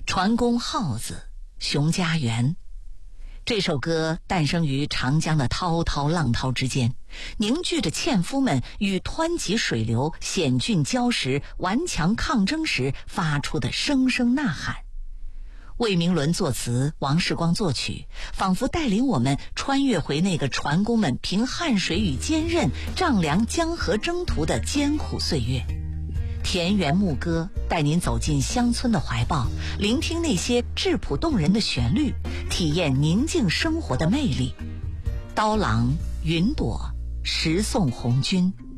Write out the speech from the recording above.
船工耗子，熊家园。这首歌诞生于长江的滔滔浪涛之间，凝聚着纤夫们与湍急水流、险峻礁石、顽强抗争时发出的声声呐喊。魏明伦作词，王世光作曲，仿佛带领我们穿越回那个船工们凭汗水与坚韧丈量江河征途的艰苦岁月。田园牧歌带您走进乡村的怀抱，聆听那些质朴动人的旋律，体验宁静生活的魅力。刀郎、云朵、十送红军，